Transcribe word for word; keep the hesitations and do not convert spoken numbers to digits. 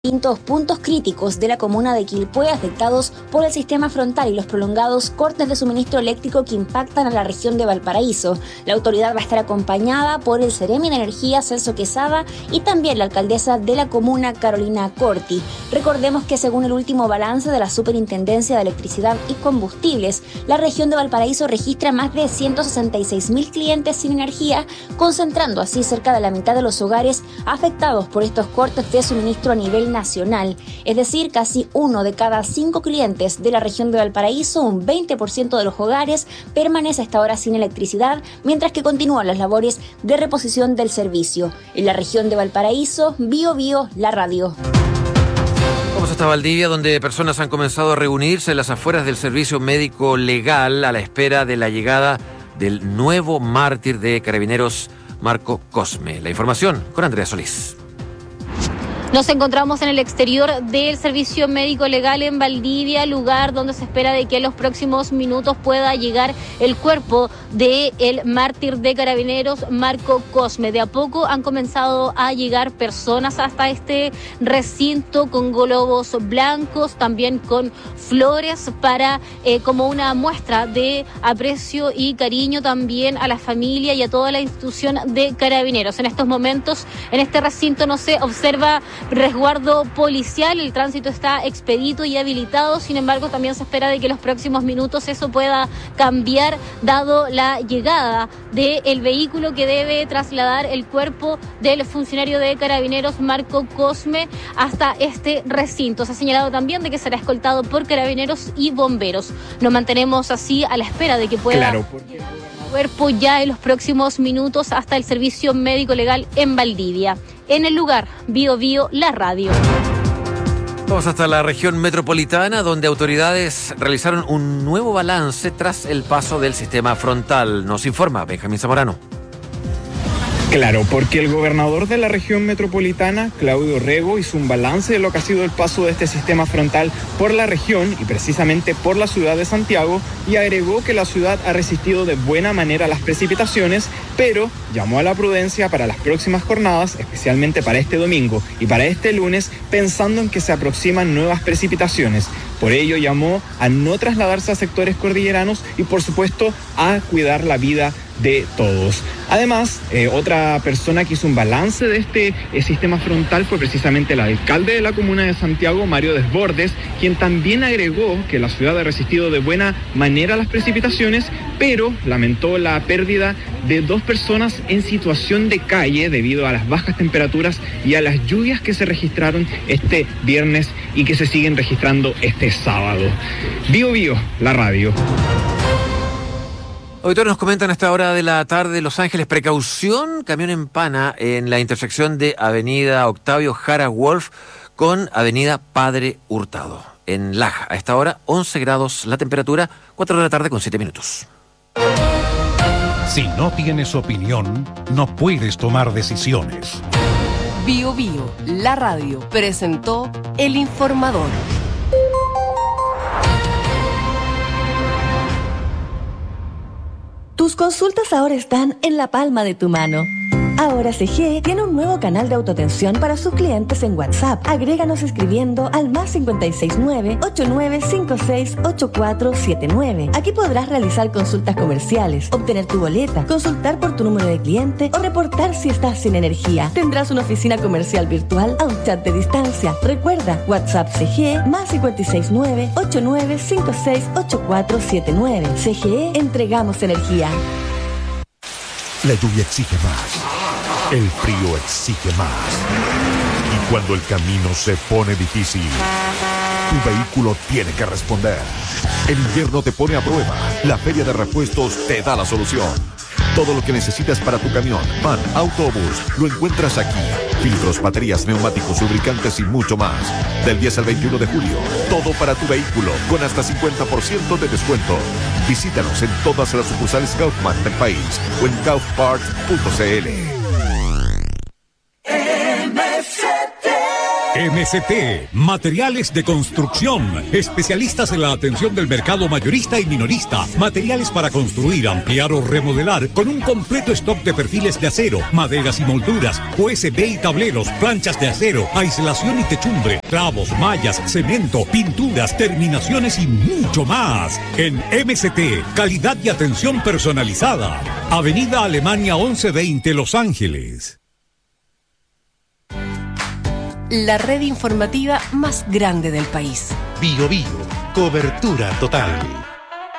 distintos puntos críticos de la comuna de Quilpué afectados por el sistema frontal y los prolongados cortes de suministro eléctrico que impactan a la región de Valparaíso. La autoridad va a estar acompañada por el Seremi de Energía, Celso Quesada, y también la alcaldesa de la comuna, Carolina Corti. Recordemos que según el último balance de la Superintendencia de Electricidad y Combustibles, la región de Valparaíso registra más de ciento sesenta y seis mil clientes sin energía, concentrando así cerca de la mitad de los hogares afectados por estos cortes de suministro a nivel nacional, es decir, casi uno de cada cinco clientes de la región de Valparaíso, un veinte por ciento de los hogares, permanece hasta ahora sin electricidad, mientras que continúan las labores de reposición del servicio. En la región de Valparaíso, Bio Bio, la radio. Vamos hasta Valdivia, donde personas han comenzado a reunirse en las afueras del servicio médico legal a la espera de la llegada del nuevo mártir de Carabineros, Marco Cosme. La información con Andrea Solís. Nos encontramos en el exterior del Servicio Médico Legal en Valdivia, lugar donde se espera de que en los próximos minutos pueda llegar el cuerpo del mártir de Carabineros, Marco Cosme. De a poco han comenzado a llegar personas hasta este recinto con globos blancos, también con flores para eh, como una muestra de aprecio y cariño también a la familia y a toda la institución de Carabineros. En estos momentos, en este recinto no se observa resguardo policial, el tránsito está expedito y habilitado, sin embargo también se espera de que en los próximos minutos eso pueda cambiar dado la llegada del vehículo que debe trasladar el cuerpo del funcionario de Carabineros Marco Cosme hasta este recinto. Se ha señalado también de que será escoltado por Carabineros y bomberos. Nos mantenemos así a la espera de que pueda claro, porque... el cuerpo ya en los próximos minutos hasta el Servicio Médico Legal en Valdivia. En el lugar, Bio Bio, la radio. Vamos hasta la región metropolitana, donde autoridades realizaron un nuevo balance tras el paso del sistema frontal. Nos informa Benjamín Zamorano. Claro, porque el gobernador de la región metropolitana, Claudio Rego, hizo un balance de lo que ha sido el paso de este sistema frontal por la región y precisamente por la ciudad de Santiago, y agregó que la ciudad ha resistido de buena manera las precipitaciones, pero llamó a la prudencia para las próximas jornadas, especialmente para este domingo y para este lunes, pensando en que se aproximan nuevas precipitaciones. Por ello llamó a no trasladarse a sectores cordilleranos y, por supuesto, a cuidar la vida de todos. Además, eh, otra persona que hizo un balance de este eh, sistema frontal fue precisamente el alcalde de la comuna de Santiago, Mario Desbordes, quien también agregó que la ciudad ha resistido de buena manera las precipitaciones, pero lamentó la pérdida de dos personas en situación de calle debido a las bajas temperaturas y a las lluvias que se registraron este viernes y que se siguen registrando este sábado. Bio Bio, la radio. Auditores, nos comentan a esta hora de la tarde Los Ángeles, precaución, camión en pana en la intersección de Avenida Octavio Jara Wolf con Avenida Padre Hurtado. En Laja, a esta hora, once grados la temperatura, cuatro de la tarde con siete minutos. Si no tienes opinión, no puedes tomar decisiones. Bio Bio, la radio, presentó El Informador. Tus consultas ahora están en la palma de tu mano. Ahora C G E tiene un nuevo canal de autoatención para sus clientes en WhatsApp. Agréganos escribiendo al más cinco seis nueve, ocho nueve cinco seis, ocho cuatro siete nueve. Aquí podrás realizar consultas comerciales, obtener tu boleta, consultar por tu número de cliente o reportar si estás sin energía. Tendrás una oficina comercial virtual a un chat de distancia. Recuerda, WhatsApp C G E más cinco seis nueve, ocho nueve cinco seis, ocho cuatro siete nueve. C G E, entregamos energía. La lluvia exige más. El frío exige más. Y cuando el camino se pone difícil, tu vehículo tiene que responder. El invierno te pone a prueba. La Feria de Repuestos te da la solución. Todo lo que necesitas para tu camión, van, autobús, lo encuentras aquí. Filtros, baterías, neumáticos, lubricantes y mucho más. Del diez al veintiuno de julio, todo para tu vehículo, con hasta cincuenta por ciento de descuento. Visítanos en todas las sucursales Kaufman del país o en kaufparts punto c l. M C T M C T, materiales de construcción, especialistas en la atención del mercado mayorista y minorista, materiales para construir, ampliar o remodelar, con un completo stock de perfiles de acero, maderas y molduras, U S B y tableros, planchas de acero, aislación y techumbre, clavos, mallas, cemento, pinturas, terminaciones y mucho más. En M C T, calidad y atención personalizada. Avenida Alemania once veinte, Los Ángeles. La red informativa más grande del país. Bio Bio, cobertura total.